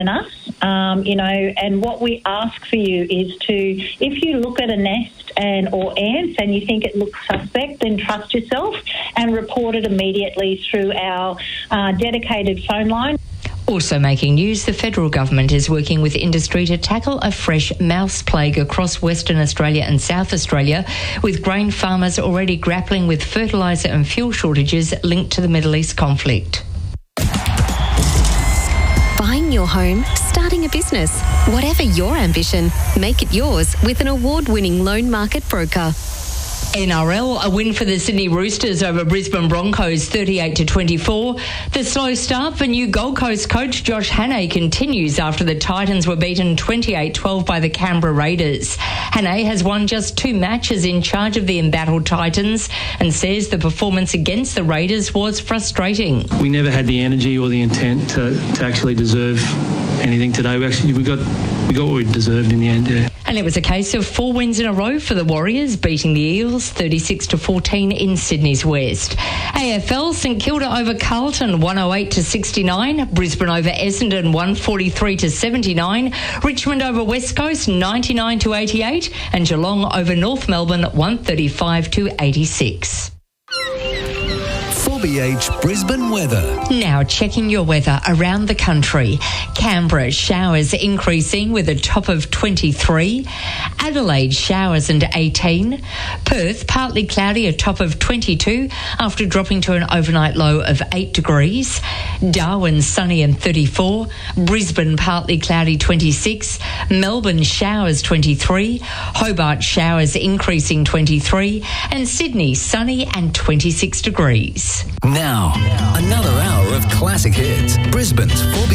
us, and what we ask for you is to, if you look at a nest or ants and you think it looks suspect, then trust yourself and report it immediately through our dedicated phone line. Also making news, the federal government is working with industry to tackle a fresh mouse plague across Western Australia and South Australia, with grain farmers already grappling with fertiliser and fuel shortages linked to the Middle East conflict. Buying your home, starting a business, whatever your ambition, make it yours with an award-winning loan market broker. NRL, a win for the Sydney Roosters over Brisbane Broncos 38-24. The slow start for new Gold Coast coach Josh Hannay continues after the Titans were beaten 28-12 by the Canberra Raiders. Hannay has won just 2 matches in charge of the embattled Titans and says the performance against the Raiders was frustrating. We never had the energy or the intent to actually deserve anything today. We got what we deserved in the end, yeah. And it was a case of 4 wins in a row for the Warriors, beating the Eels 36-14 in Sydney's West. AFL, St Kilda over Carlton 108-69, Brisbane over Essendon 143-79, Richmond over West Coast 99-88, and Geelong over North Melbourne 135-86. 4BH Brisbane weather. Now checking your weather around the country. Canberra, showers increasing with a top of 23. Adelaide, showers and 18. Perth, partly cloudy, a top of 22 after dropping to an overnight low of 8 degrees. Darwin, sunny and 34. Brisbane, partly cloudy, 26. Melbourne, showers, 23. Hobart, showers increasing, 23. And Sydney, sunny and 26 degrees. Now, another hour of classic hits. Brisbane's 4BH